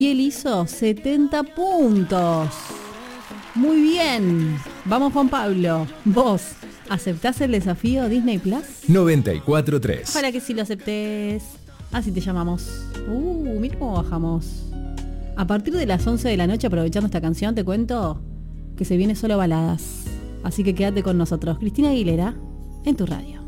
Y él hizo 70 puntos. Muy bien. Vamos, Juan Pablo. Vos, ¿aceptás el desafío Disney Plus? 94.3. Ojalá que sí lo aceptes. Así te llamamos. Mira cómo bajamos. A partir de las 11 de la noche, aprovechando esta canción, te cuento que se viene solo baladas. Así que quédate con nosotros. Cristina Aguilera, en tu radio.